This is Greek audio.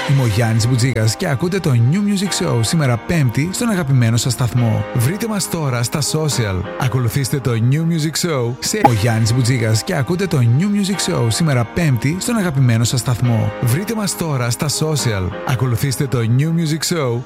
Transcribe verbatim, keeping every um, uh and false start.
Είμαι ο Γιάννης Μπουτζίγας και ακούτε το New Music Show σήμερα Πέμπτη στον αγαπημένο σας σταθμό. Βρείτε μας τώρα στα social. Ακολουθήστε το New Music Show σε ο Γιάννης Μπουτζίγας και ακούτε το New Music Show σήμερα Πέμπτη στον αγαπημένο σας σταθμό. Βρείτε μας τώρα στα social. Ακολουθήστε το New Music Show